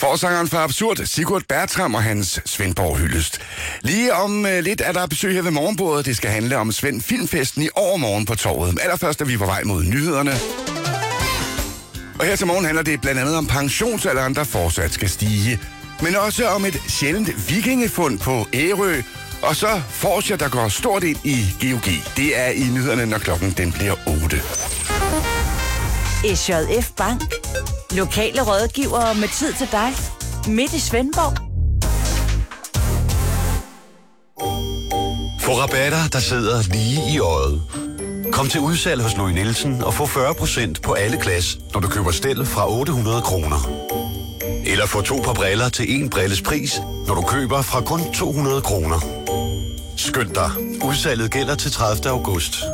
Forsangeren for Absurd, Sigurd Bertram og hans Svendborg-hyldest. Lige om lidt er der besøg her ved morgenbordet. Det skal handle om Svend Filmfesten i overmorgen på torvet. Allerførst er vi på vej mod nyhederne. Og her til morgen handler det blandt andet om pensionsalderen, der fortsat skal stige. Men også om et sjældent vikingefund på Ærø. Og så Forscher, der går stort ind i GOG. Det er i nyhederne, når klokken den bliver 8. SJF Bank. Lokale rådgivere med tid til dig. Midt i Svendborg. Få rabatter, der sidder lige i øjet. Kom til udsalg hos Louis Nielsen og få 40% på alle glas, når du køber stel fra 800 kroner. Eller få 2 par briller til 1 brilles pris, når du køber fra kun 200 kroner. Skynd dig. Udsalget gælder til 30. august.